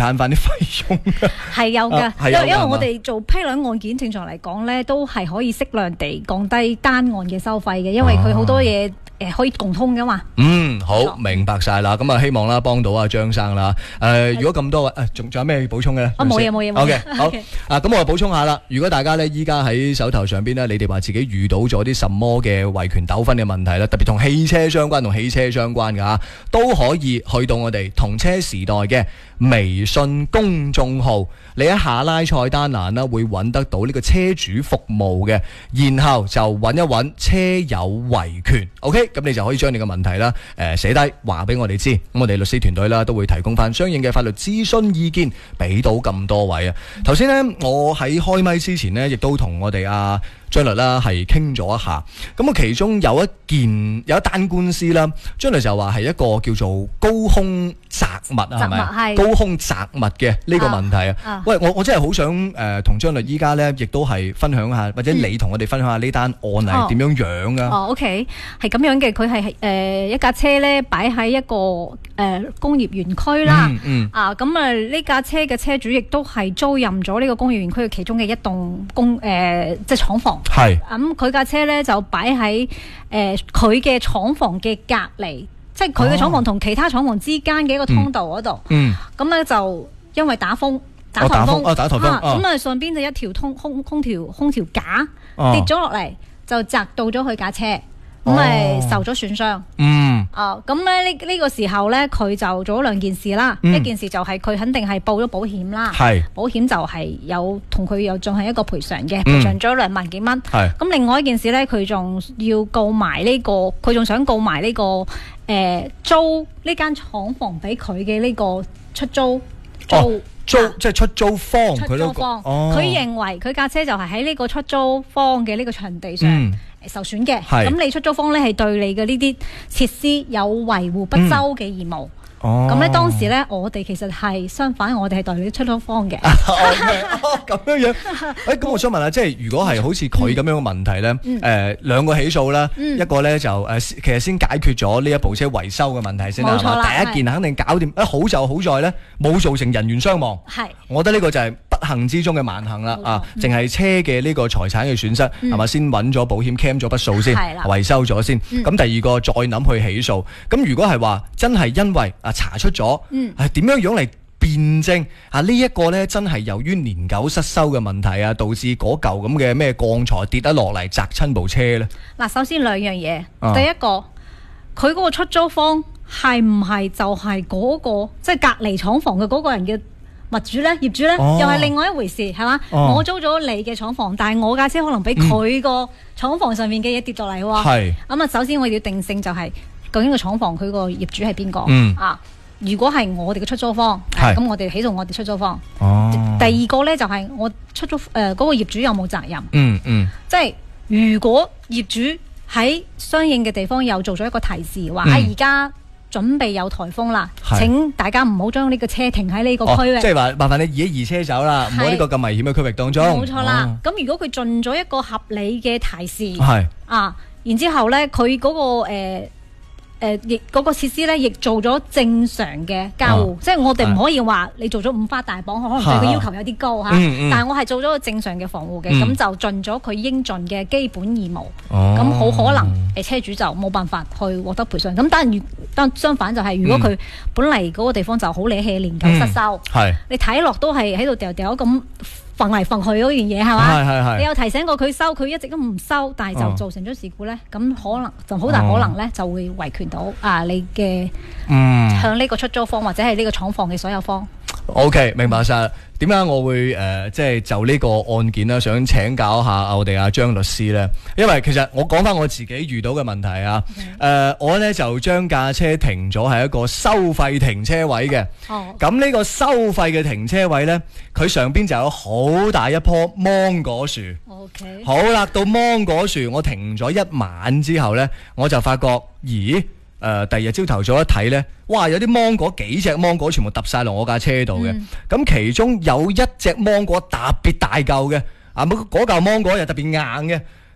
攤翻啲費用㗎？ 係有㗎， 係有㗎因為我哋做批量案件，正常嚟講咧，都係可以適量地降低單案嘅收費嘅，因為佢好多嘢可以共通㗎嘛。 好，明白晒啦。咁啊，希望啦幫到阿張生啦。如果咁多位，仲有咩要補充嘅咧？ 冇嘢。 OK， 好。咁我補充下啦。如果大家咧依家喺手頭上邊咧，你哋話自己遇到咗啲什麼嘅維權糾紛嘅問題咧，特別同汽車相關㗎，都可以去到我哋同車時代嘅微信公眾號，你喺下拉菜單欄啦，會揾得到呢個車主服務嘅，然後就揾一揾車友維權 ，OK， 咁你就可以將你嘅問題啦，寫低話俾我哋知，咁我哋律師團隊啦都會提供翻相應嘅法律諮詢意見，俾到咁多位啊。頭先呢，我喺開咪之前呢，亦都同我哋張律啦係傾咗一下，咁啊其中有一單官司啦，張律就話係一個叫做高空擲物啊，係咪？高空擲物嘅呢個問題啊，喂，我真係好想同張律依家咧，亦都係分享下，或者你同我哋分享下呢單案係點樣樣啊 ？OK， 係咁樣嘅，佢係一架車咧擺喺一個工業園區啦，咁呢架車嘅車主亦都係租賃咗呢個工業園區嘅其中嘅一棟即係廠房。 係咁，佢架車咧就擺喺佢嘅廠房嘅隔離，即係佢嘅廠房同其他廠房之間嘅一個通道嗰度。咁咧就因為打風，打颱風，咁啊上邊就一條空調架跌咗落嚟，就砸到咗佢架車，咁咪受咗損傷。咁咧呢個時候咧，佢就做咗兩件事啦。一件事就係佢肯定係報咗保險啦，保險就係有同佢有進行一個賠償嘅，賠償咗2萬幾蚊。咁另外一件事咧，佢仲要告埋呢個，佢仲想告埋呢個租呢間廠房俾佢嘅呢個出租即係出租方， 佢認為佢架車就係喺呢個出租方嘅呢個場地上受損嘅，咁你出租方咧係對你嘅呢啲設施有維護不周嘅義務。咁咧當時咧，我哋其實係相反，我哋係代理出租方嘅。 咁樣。咁我想問下，即係如果係好似佢咁樣嘅問題咧，兩個起訴啦，一個咧就其實先解決咗呢一部車維修嘅問題先啦，係嘛？第一件肯定搞掂。好就好在咧，冇造成人員傷亡。係，我覺得呢個就係不幸之中嘅萬幸啦。淨係車嘅呢個財產嘅損失係嘛？先揾咗保險 claim 咗筆數先，維修咗先。咁第二個再諗去起訴。咁如果係話真係因為查出咗，係點樣嚟辯證呢一個呢，真係由於年久失修嘅問題啊，導致嗰嚿咁嘅咩鋼材跌得落嚟砸親部車呢？嗱，首先兩樣嘢，第一個，佢嗰個出租方係唔係就係嗰個即係隔離廠房嘅嗰個人嘅物主呢？業主呢？又係另外一回事，係嘛？我租咗你嘅廠房，但係我架車可能俾佢個廠房上面嘅嘢跌落嚟喎。咁首先我要定性就係究竟個廠房佢個業主係邊個？如果係我哋嘅出租方，咁我哋起訴我哋出租方。第二個呢，就係我出租嗰個業主有冇責任？即係如果業主喺相應嘅地方又做咗一個提示，話而家準備有颱風啦，請大家唔好將呢個車停喺呢個區域。即係話麻煩你移車走啦，唔好呢個咁危險嘅區域當中。冇錯啦。咁如果佢盡咗一個合理嘅提示，然之後呢，佢嗰個亦嗰個設施咧，亦做咗正常嘅交互，即係我哋唔可以話你做咗五花大綁，可能對佢要求有啲高嚇，但係我係做咗個正常嘅防護嘅，咁就盡咗佢應盡嘅基本義務，咁好可能車主就冇辦法去獲得賠償。咁但相反就係，如果佢本嚟嗰個地方就好理氣，年久失修，你睇落都係喺度掉咁揈嚟揈去嗰樣嘢係嘛？你有提醒過佢收，佢一直都唔收，但係就造成咗事故咧，咁可能就好大可能咧就會維權到你嘅向呢個出租方或者係呢個廠房嘅所有方。OK， 明白晒。點解我會即係就呢個案件啦，想請教一下我哋張律師呢？因為其實我講翻我自己遇到嘅問題啊，我呢就將架車停咗喺一個收費停車位嘅。咁呢個收費嘅停車位呢，佢上邊就有好大一棵芒果樹。OK， 好啦，到芒果樹我停咗一晚之後呢，我就發覺，咦？第二日朝頭早一睇呢，哇！有啲芒果，幾隻芒果全部揼晒落我架車度嘅。咁其中有一隻芒果特別大嚿嘅，嗰嚿芒果又特別硬嘅。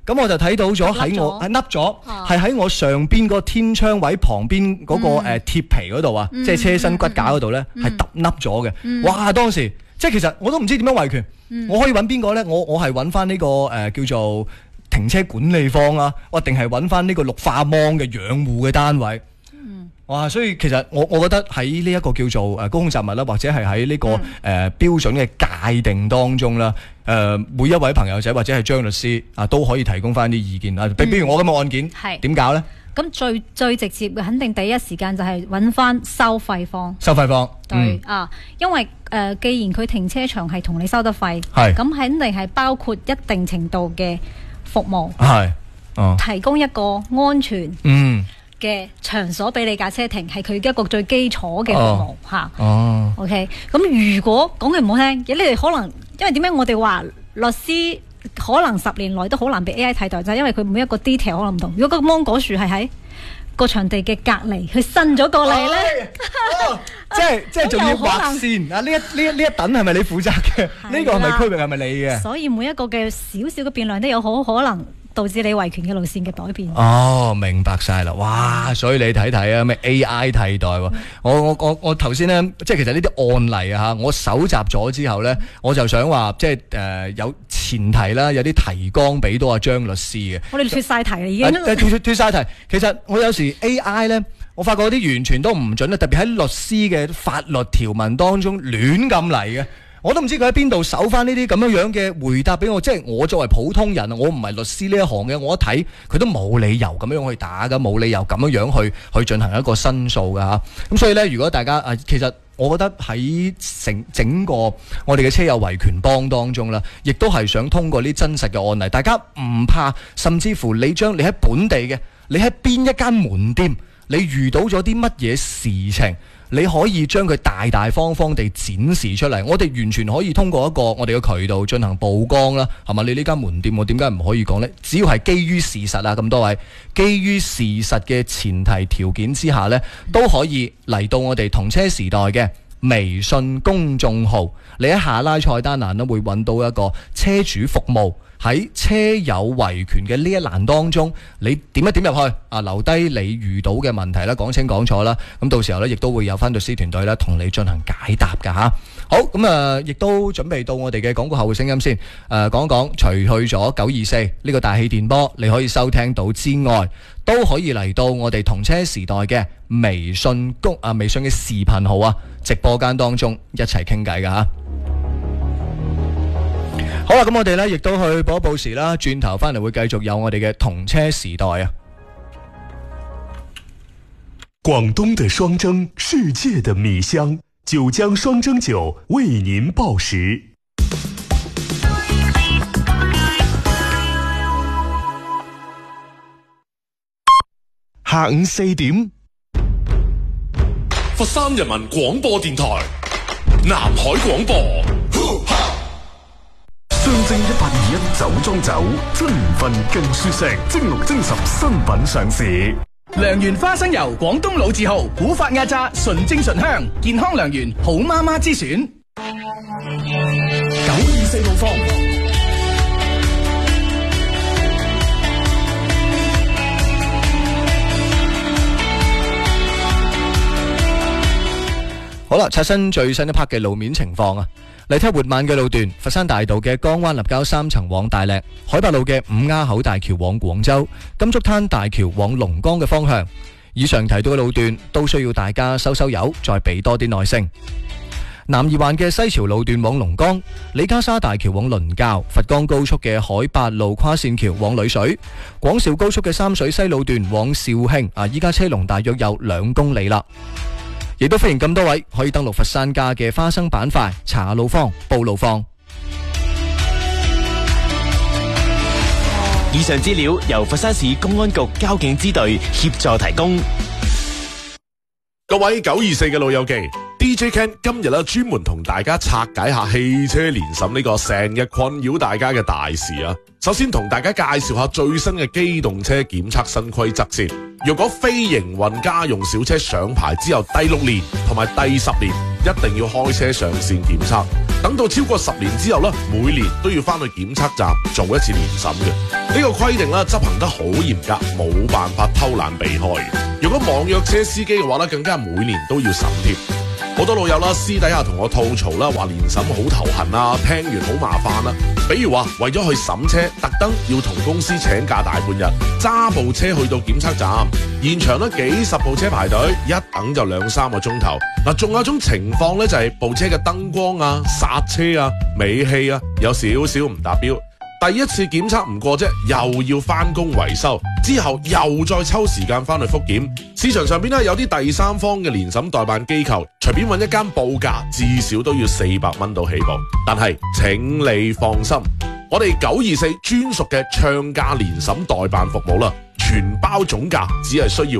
咁我就睇到咗喺我凹咗，係喺我上邊個天窗位旁邊嗰個鐵皮嗰度啊，即係車身骨架嗰度咧，係凹咗嘅。哇！當時即係其實我都唔知點樣維權，我可以揾邊個咧？我係揾翻呢個叫做停車管理方啊，或定係揾翻呢個綠化網嘅養護嘅單位。哇！所以其實我覺得喺呢一個叫做高空雜物啦，或者係喺呢個標準嘅界定當中啦，每一位朋友仔或者係張律師啊，都可以提供翻啲意見啊。比如我咁嘅案件點搞咧？ 咁最直接嘅，肯定第一時間就係揾翻收費方。 收費方對啊，因為既然佢停車場係同你收得費，咁肯定係包括一定程度嘅服務，提供一個安全嘅場所俾你架車停，係佢一個最基礎嘅服務嚇。OK， 咁如果講句唔好聽，你哋可能因為點解我哋話律師可能10年內都好難被 AI 替代，就係因為佢每一個 detail 可能唔同。如果個芒果樹係喺個場地嘅隔離，佢伸咗過嚟咧， 即係仲要劃線啊！呢一等係咪你負責嘅？呢個係咪區域係咪你嘅？ 所以每一個嘅少少嘅變量都有好可能導致你維權嘅路線嘅改變。 明白晒啦！哇，所以你睇睇啊，咩 AI 替代喎？我頭先咧，即係其實呢啲案例啊嚇，我搜集咗之後咧，我就想話，即係有前提啦，有啲提綱俾到阿張律師嘅。我哋脫晒題啦已經。脫晒題。其實我有時 AI 咧，我發覺啲完全都唔準啦，特別喺律師嘅法律條文當中亂咁嚟嘅。我都唔知佢喺邊度搜翻呢啲咁樣嘅回答俾我，即係我作為普通人，我唔係律師呢一行嘅，我一睇佢都冇理由咁樣去打噶，冇理由咁樣去進行一個申訴噶嚇。咁所以呢，如果大家其實我覺得喺整個我哋嘅車友維權幫當中啦，亦都係想通過呢真實嘅案例，大家唔怕，甚至乎你將你喺本地嘅，你喺邊一間門店，你遇到咗啲乜嘢事情，你可以將佢大大方方地展示出嚟，我哋完全可以通過一個我哋嘅渠道進行曝光啦，係嘛？你呢間門店我點解唔可以講呢？只要係基於事實啊，咁多位，基於事實嘅前提條件之下呢，都可以嚟到我哋同車時代嘅微信公眾號，你喺下拉菜單欄呢會揾到一個車主服務。喺車友維權嘅呢一欄當中，你點一點入去啊，留低你遇到嘅問題啦，講清講楚啦，咁到時候呢，亦都會有翻律師團隊啦，同你進行解答噶吓。好，咁亦都準備到我哋嘅廣告後嘅聲音先，講一講，除去咗924呢個大氣電波你可以收聽到之外，都可以嚟到我哋同車時代嘅微信嘅視頻號啊，直播間當中一齊傾偈噶吓。好啦，咁我哋呢亦都去報一報時啦，轉頭翻嚟會繼續有我哋嘅同車時代啊！ 廣東的雙蒸，世界的米香，九江雙蒸酒為您報時。下午4點， 佛山人民廣播電台，南海廣播。 雙蒸1821酒莊酒，春年份更舒適，蒸綠蒸十新品上市。 良緣花生油，廣東老字號，古法壓榨，純正醇香，健康良緣，好媽媽之選。924路況。 好啦，刷新最新一 part 嘅路面情況啊！嚟睇活慢嘅路段，佛山大道嘅江灣立交3層往大瀝，海八路嘅五鴉口大橋往廣州，金竹灘大橋往龍崗嘅方向。以上提到嘅路段都需要大家收油，再俾多啲耐性。南二環嘅西樵路段往龍崗，李家沙大橋往倫教，佛岡高速嘅海八路跨線橋往裏水，廣肇高速嘅三水西路段往肇慶，依家車龍大約有2公里啦。亦都歡迎咁多位可以登錄佛山家嘅花生板塊，查下路況、報路況。 以上資料由佛山市公安局交警支隊協助提供。 各位924嘅老友記，DJ DJ Ken 今日咧專門同大家拆解下汽車年審呢個成日困擾大家嘅大事啊！首先同大家介紹下最新嘅機動車檢測新規則先。若果非營運家用小車上牌之後第6年同埋第10年，一定要開車上線檢測。等到超過10年之後咧，每年都要翻去檢測站做一次年審嘅。呢個規定咧執行得好嚴格，冇辦法偷懶避開。如果網約車司機嘅話咧，更加每年都要審貼。好多老友啦，私底下同我吐槽啦，話年審好頭痕啊，聽完好麻煩啦。比如話為咗去審車，特登要同公司請假大半日，揸部車去到檢測站，現場咧幾十部車排隊，一等就2-3個鐘頭。嗱，仲有一種情況咧，就係部車嘅燈光啊、剎車啊、尾氣啊，有少少唔達標。第一次檢測唔過啫，又要翻工維修，之後又再抽時間翻去復檢。市場上邊咧有啲第三方嘅年審代辦機構，隨便揾一間報價至少都要400蚊到起步。但係請你放心，我哋924專屬嘅唱價年審代辦服務啦，全包總價只係需要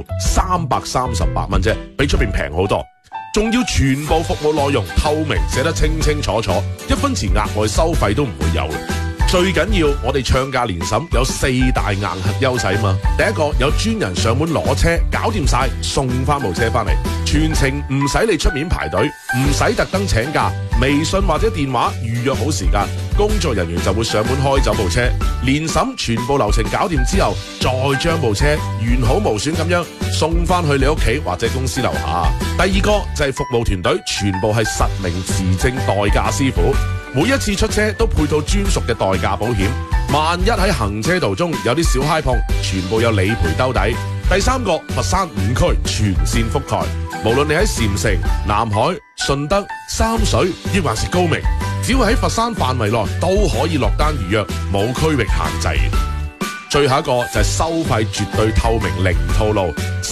338蚊啫，比出邊平好多。仲要全部服務內容透明，寫得清清楚楚，1分錢額外收費都唔會有嘅。最緊要我哋唱價年審有4大硬核優勢嘛。第一個，有專人上門攞車，搞掂晒送翻部車翻嚟，全程唔使你出面排隊，唔使特登請假，微信或者電話預約好時間，工作人員就會上門開走部車。年審全部流程搞掂之後，再將部車完好無損咁樣送翻去你屋企或者公司樓下。第二個就係服務團隊全部係實名持證代駕師傅，每一次出車都配套專屬嘅代駕保險，萬一喺行車途中有啲小揩碰，全部有理賠兜底。第三個，佛山5區全線覆蓋，無論你喺禪城、南海、順德、三水亦還是高明，只要喺佛山範圍內都可以落單預約，冇區域限制。最後一個就係收費絕對透明，零套路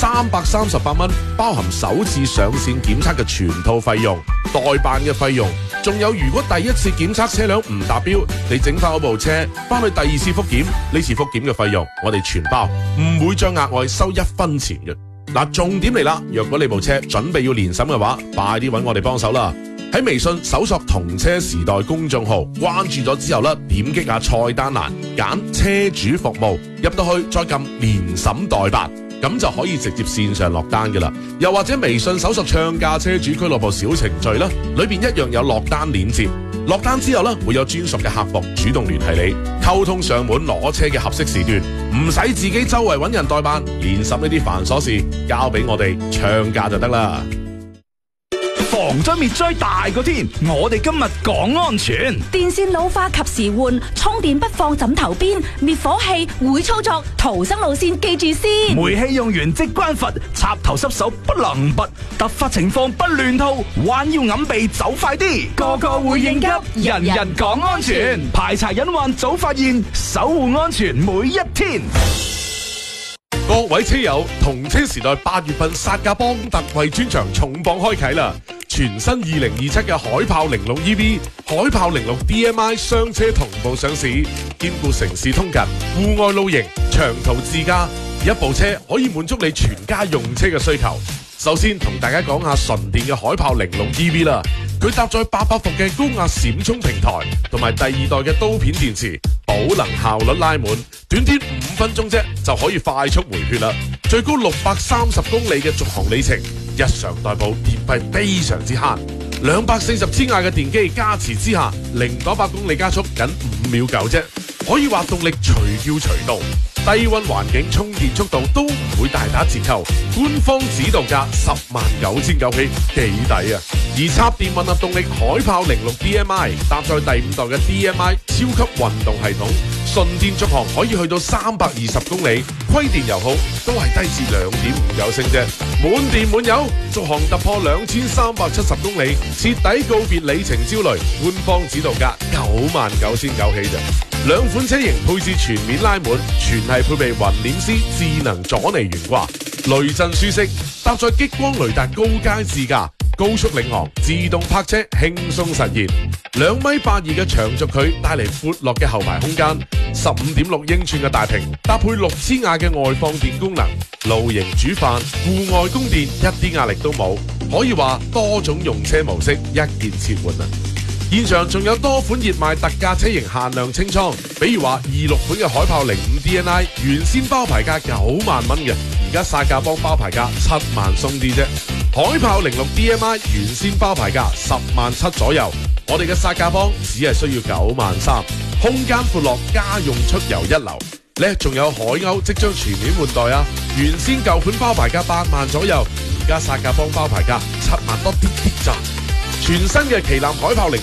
，338蚊包含首次上線檢測嘅全套費用、代辦嘅費用，仲有如果第一次檢測車輛唔達標，你整翻嗰部車翻去第二次復檢，呢次復檢嘅費用我哋全包，唔會再額外收1分錢嘅。嗱，重點嚟啦，若果你部車準備要年審嘅話，快啲揾我哋幫手啦！喺微信搜索同車時代公眾號，關注咗之後咧，點擊下菜單欄，揀車主服務，入到去再撳年審代辦，咁就可以直接線上落單噶啦。又或者微信搜索唱價車主俱樂部小程序啦，裏邊一樣有落單鏈接。落單之後咧，會有專屬嘅客服主動聯繫你，溝通上門攞車嘅合適時段，唔使自己周圍揾人代辦，年審呢啲繁瑣事交俾我哋唱價就得啦。 防災滅災大過天，我哋今日講安全。 電線老化及時換，充電不放枕頭邊，滅火器會操作，逃生路線記住先。 煤氣用完即關閥，插頭濕手不能拔，突發情況不亂套，彎腰揞鼻走快啲，個個會應急，人人講安全，排查隱患早發現，守護安全每一天。 各位車友，同車時代8月份殺價幫特惠專場重磅開啟啦！全新2027嘅海豹06 EV、海豹06 DMI 雙車同步上市，兼顧城市通勤、戶外露營、長途自駕，一部車可以滿足你全家用車嘅需求。首先同大家講下純電嘅海豹06 EV 啦，佢搭載800伏嘅高壓閃充平台，同埋第2代嘅刀片電池，保能效率拉滿，短短5分鐘啫就可以快速回血啦，最高630公里嘅續航里程，日常代步電費非常之慳，240千瓦嘅電機加持之下，0到100公里加速僅5秒9啫，可以話動力隨叫隨到。低溫環境充電速度都唔會大打折扣，官方指導價109900起，幾抵啊！而插電混合動力海豹06 DMI 搭載第5代嘅 DMI 超級運動系統，純電續航可以去到320公里，虧電油耗都係低至2.59升啫。滿電滿油，續航突破2370公里，徹底告別里程焦慮，官方指導價99900起咋。兩款車型配置全面拉滿，全係配備雲鏈絲智能阻尼懸掛，雷震舒適，搭載激光雷達高階智駕， 高速領航，自動泊車輕鬆實現。2.82米嘅長軸距帶嚟闊落嘅後排空間，15.6英寸嘅大屏搭配6千瓦嘅外放電功能，露營煮飯、戶外供電一啲壓力都冇，可以話多種用車模式一鍵切換啊！現場仲有多款熱賣特價車型限量清倉，比如話26款嘅海豹05 DNI 原先包牌價9萬蚊嘅，而家殺價幫包牌價7萬鬆啲啫。海豹06 DMI 原先包牌價10萬7左右，我哋嘅殺價幫只係需要9萬3，空間闊落，家用出遊一流。呢仲有海鷗即將全面換代啊！原先舊款包牌價8萬左右，而家殺價幫包牌價7萬多啲啲咋。全新嘅旗艦海豹